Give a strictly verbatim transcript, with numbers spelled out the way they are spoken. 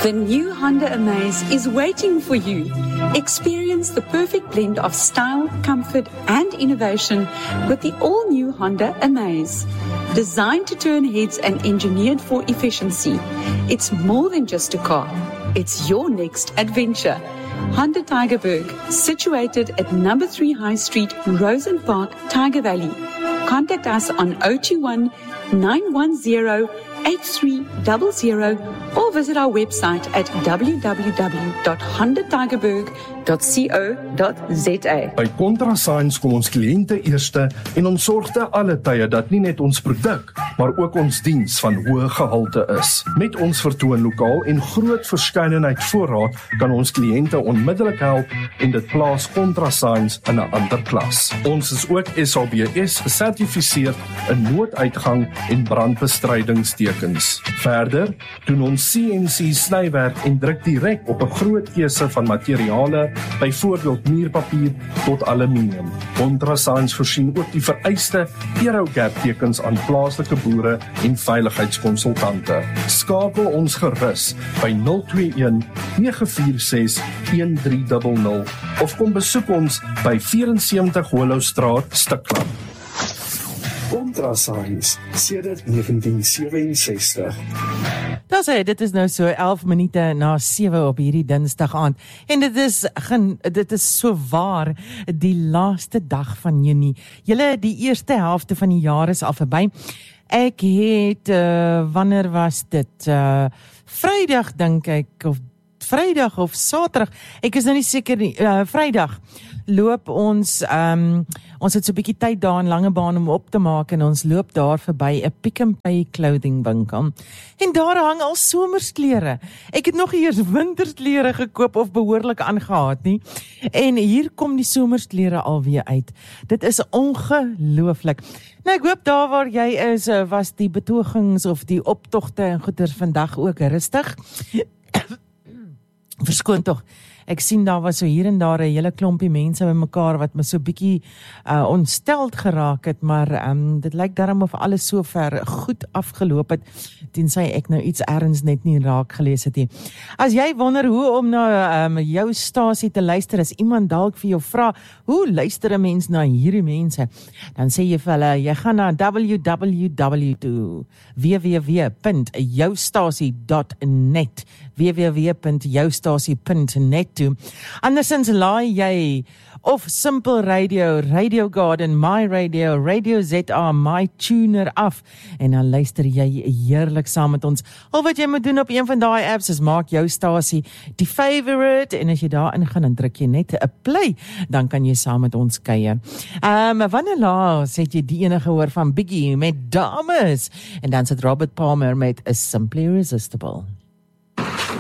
The new Honda Amaze is waiting for you. Experience the perfect blend of style, comfort, and innovation with the all-new Honda Amaze. Designed to turn heads and engineered for efficiency, it's more than just a car. It's your next adventure. Honda Tygerberg, situated at number three High Street, Rosen Park, Tiger Valley. Contact us on zero two one, nine one zero, eight three zero zero or visit our website at w w w dot honda tygerberg dot co dot za. By Contrasigns kom ons kliënte eerste en ons sorg te alle tye dat nie net ons produk, maar ook ons diens van hoë gehalte is. Met ons vertoonlokaal en groot verskeidenheid voorraad kan ons kliënte onmiddellik help en dit plaas Contrasigns in 'n ander klas. Ons is ook S A B S gesertifiseer in nooduitgang en brandbestrydingstekens. Verder doen ons C N C snywerk en druk direk op 'n groot keuse van materiale, byvoorbeeld muurpapier tot aluminium. Contrasigns voorsien ook die vereiste Eurogap tekens aan plaaslike boere en veiligheidskonsultante. Skakel ons gerus by nul twee een, nege vier ses, een drie nul nul of kom besoek ons by vyf-en-sewentig Hollowstraat, Stikland. Contrasigns sedert negentien sewe-en-sestig. Daar sê, dit is nou so elf minute na sewe op hierdie Dinsdag aand. En dit is, gen, dit is so waar die laaste dag van Junie. Julle, die eerste helfte van die jaar is al verby. Ek het, uh, wanneer was dit? Uh, Vrydag, dink ek, of Vrydag of Saterdag, ek is nou nie seker nie, uh, Vrydag, loop ons, um, ons het so 'n bietjie tyd daar in Langebaan om op te maak en ons loop daar verby 'n Pick n Pay clothing winkel. En daar hang al somersklere. Ek het nog eers wintersklere gekoop of behoorlik aangehad nie. En hier kom die somersklere alweer uit. Dit is ongelooflik. Nou ek hoop daar waar jy is, was die betogings of die optogte en goeders vandag ook rustig. Verskoon tog, ek sien daar was so hier en daar 'n hele klompie mense by mekaar wat my so bietjie uh, ontsteld geraak het, maar um, dit lyk darm of alles so ver goed afgeloop het, tensy ek nou iets ergens net nie raak gelees het nie. As jy wonder hoe om na um, jou stasie te luister, as iemand dalk vir jou vra, hoe luister 'n mens na hierdie mense, dan sê jy vir hulle, jy gaan na w w w punt joustasie punt net w w w punt joustasie punt net toe. Andersins laai jy of Simple Radio, Radio Garden, My Radio, Radio Z A, My Tuner af en dan luister jy heerlik saam met ons. Al wat jy moet doen op een van daai apps is maak jou stasie die favorite en as jy daar ingaan dan druk jy net 'n play, dan kan jy saam met ons kuier. Um, wanneer laas het jy die ene gehoor van Biggie met Dames en dan sit Robert Palmer met A Simply Irresistible.